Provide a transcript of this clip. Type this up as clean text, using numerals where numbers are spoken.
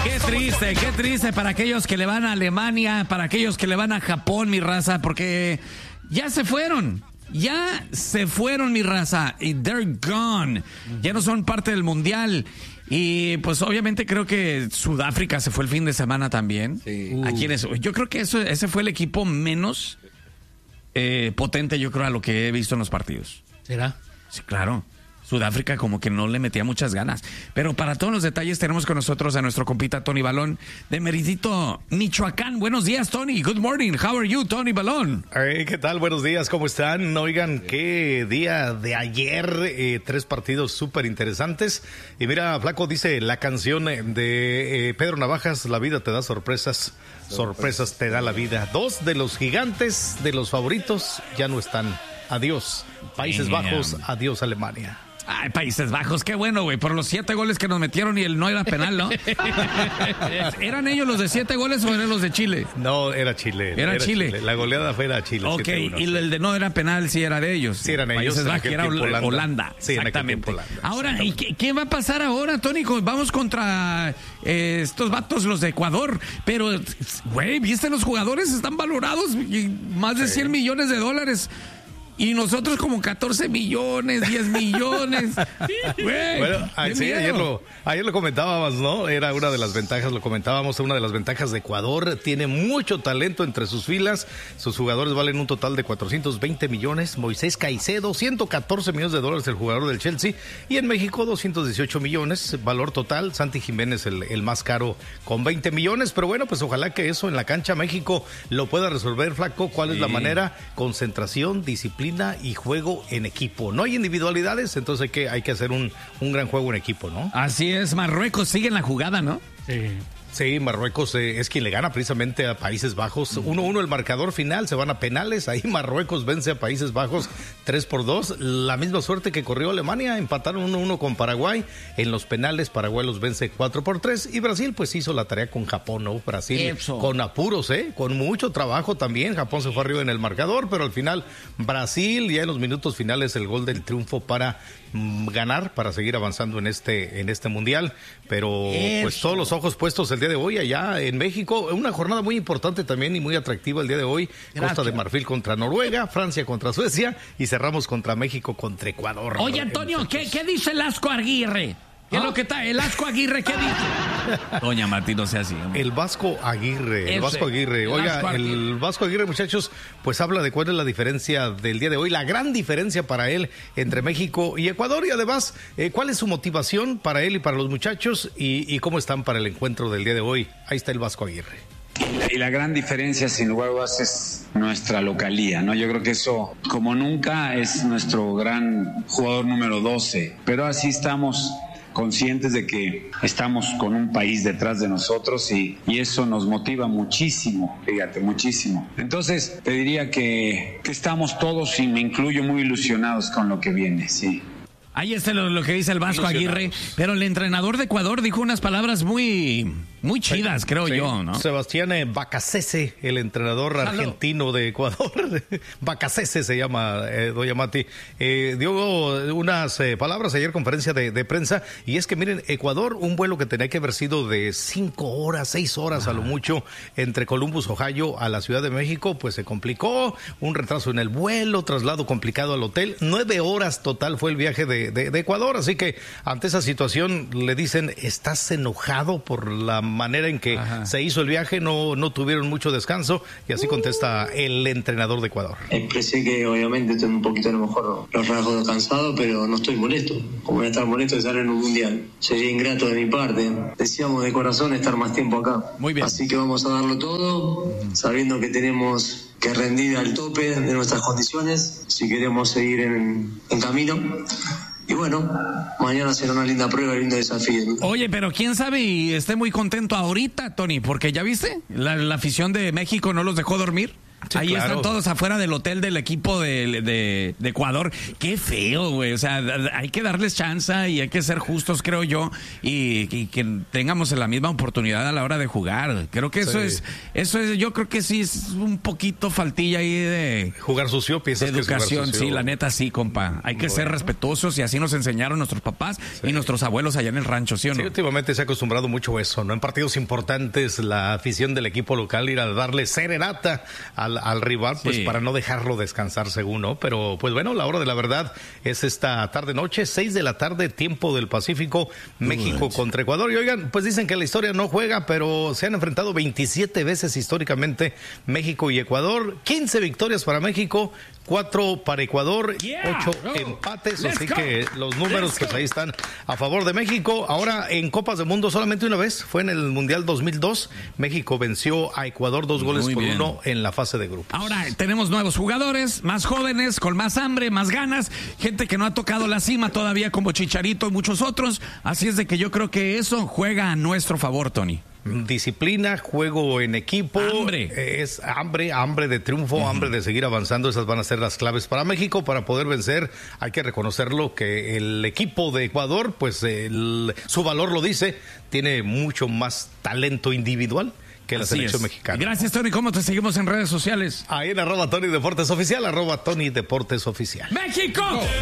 Qué triste para aquellos que le van a Alemania, para aquellos que le van a Japón, mi raza, porque ya se fueron, mi raza, y they're gone, ya no son parte del mundial. Y pues obviamente creo que Sudáfrica se fue el fin de semana también. Sí. Yo creo que ese fue el equipo menos potente, yo creo, a lo que he visto en los partidos. ¿Será? Sí, claro. Sudáfrica como que no le metía muchas ganas. Pero para todos los detalles tenemos con nosotros a nuestro compita Tony Balón de Meridito, Michoacán. Buenos días, Tony. Good morning. How are you, Tony Balón? Hey, ¿qué tal? Buenos días. ¿Cómo están? Oigan, qué día de ayer. 3 partidos súper interesantes. Y mira, Flaco, dice la canción de Pedro Navajas, la vida te da sorpresas. Sorpresas te da la vida. 2 de los gigantes, de los favoritos, ya no están. Adiós, Países Bajos. Adiós, Alemania. Ay, Países Bajos, qué bueno, güey, por los 7 goles que nos metieron y el no era penal, ¿no? ¿Eran ellos los de 7 goles o eran los de Chile? No, era Chile. Era Chile. La goleada fue a Chile. Ok, 7-1, y el de no era penal sí era de ellos. Sí, eran ellos. Países Bajos, que era Holanda. Sí, exactamente. Holanda. Ahora, ¿y qué va a pasar ahora, Tony? Vamos contra estos vatos, los de Ecuador, pero, güey, ¿viste los jugadores? Están valorados más de 100 millones de dólares. Y nosotros como 14 millones, 10 millones. Bueno, sí, ayer lo comentábamos, ¿no? Era una de las ventajas, lo comentábamos, una de las ventajas de Ecuador. Tiene mucho talento entre sus filas. Sus jugadores valen un total de 420 millones. Moisés Caicedo, 114 millones de dólares el jugador del Chelsea. Y en México, 218 millones. Valor total, Santi Jiménez el más caro con 20 millones. Pero bueno, pues ojalá que eso en la cancha México lo pueda resolver, Flaco. ¿Cuál es la manera? Concentración, disciplina y juego en equipo. No hay individualidades, entonces hay que hacer un gran juego en equipo, ¿no? Así es, Marruecos sigue en la jugada, ¿no? Sí. Sí, Marruecos es quien le gana precisamente a Países Bajos. 1-1 el marcador final, se van a penales. Ahí Marruecos vence a Países Bajos 3-2. La misma suerte que corrió Alemania, empataron 1-1 con Paraguay. En los penales Paraguay los vence 4-3. Y Brasil pues hizo la tarea con Japón, ¿no? Brasil con apuros, con mucho trabajo también. Japón se fue arriba en el marcador, pero al final Brasil ya en los minutos finales el gol del triunfo para ganar, para seguir avanzando en este mundial. Pero pues todos los ojos puestos el día de hoy allá en México, una jornada muy importante también y muy atractiva el día de hoy. Gracias. Costa de Marfil contra Noruega, Francia contra Suecia y cerramos contra México contra Ecuador. Oye, Antonio, ¿qué dice el Asco Aguirre? ¿Qué es lo que está? ¿El Asco Aguirre qué dice? Doña Martín, no sea así. Hombre. El Vasco Aguirre. Oiga, el Vasco Aguirre, muchachos, pues habla de cuál es la diferencia del día de hoy, la gran diferencia para él entre México y Ecuador y además, cuál es su motivación para él y para los muchachos y cómo están para el encuentro del día de hoy. Ahí está el Vasco Aguirre. Y la gran diferencia, sin lugar a dudas, es nuestra localía, ¿no? Yo creo que eso, como nunca, es nuestro gran jugador número 12. Pero así estamos conscientes de que estamos con un país detrás de nosotros y eso nos motiva muchísimo, fíjate, muchísimo. Entonces, te diría que estamos todos, y me incluyo, muy ilusionados con lo que viene, sí. Ahí está lo que dice el Vasco Aguirre, pero el entrenador de Ecuador dijo unas palabras muy chidas, creo yo, ¿no? Sebastián Bacasese, el entrenador argentino de Ecuador. Bacasese se llama, doña Mati. Dio unas palabras ayer, conferencia de prensa, y es que miren, Ecuador, un vuelo que tenía que haber sido de 5 horas, 6 horas a lo mucho, entre Columbus, Ohio, a la Ciudad de México, pues se complicó, un retraso en el vuelo, traslado complicado al hotel, 9 horas total fue el viaje de Ecuador, así que ante esa situación le dicen, ¿estás enojado por la manera en que se hizo el viaje? No tuvieron mucho descanso y así contesta el entrenador de Ecuador. Expresé que obviamente estoy un poquito a lo mejor los rasgos cansados, pero no estoy molesto. Como voy a estar molesto de estar en un mundial. Sería ingrato de mi parte. Deseamos de corazón estar más tiempo acá. Muy bien. Así que vamos a darlo todo, sabiendo que tenemos que rendir al tope de nuestras condiciones si queremos seguir en camino. Y bueno, mañana será una linda prueba, un lindo desafío. Oye, pero quién sabe y esté muy contento ahorita, Tony, porque ya viste, la afición de México no los dejó dormir. Sí, ahí claro. están todos afuera del hotel del equipo de Ecuador. Qué feo, güey. O sea, hay que darles chance y hay que ser justos, creo yo, y que tengamos la misma oportunidad a la hora de jugar. Creo que eso Sí. es, yo creo que sí es un poquito faltilla ahí de Jugar sucio, piensas de educación. que es jugar sucio. Sí, la neta sí, compa. Hay que ser respetuosos y así nos enseñaron nuestros papás y nuestros abuelos allá en el rancho, ¿sí o no? Sí, últimamente se ha acostumbrado mucho eso, ¿no? En partidos importantes, la afición del equipo local ir a darle serenata al rival, pues Sí. para no dejarlo descansar, según, ¿no? Pero, pues bueno, la hora de la verdad es esta tarde-noche, 6 de la tarde, tiempo del Pacífico, México contra Ecuador. Y oigan, pues dicen que la historia no juega, pero se han enfrentado 27 veces históricamente México y Ecuador. 15 victorias para México, 4 para Ecuador, 8 empates. Let's Así go. que los números, pues ahí están a favor de México. Ahora en Copas del Mundo solamente una vez, fue en el Mundial 2002. México venció a Ecuador 2 goles Muy por bien. 1 en la fase de grupos. Ahora tenemos nuevos jugadores, más jóvenes, con más hambre, más ganas, gente que no ha tocado la cima todavía como Chicharito y muchos otros. Así es de que yo creo que eso juega a nuestro favor, Tony. Disciplina, juego en equipo, Hambre. es hambre de triunfo, hambre de seguir avanzando. Esas van a ser las claves para México para poder vencer. Hay que reconocerlo que el equipo de Ecuador, pues su valor lo dice, tiene mucho más talento individual que la Así selección es. mexicana. Gracias, Tony. ¿Cómo te seguimos en redes sociales? Ahí en @Tony Deportes Oficial, @Tony Deportes Oficial. ¡México!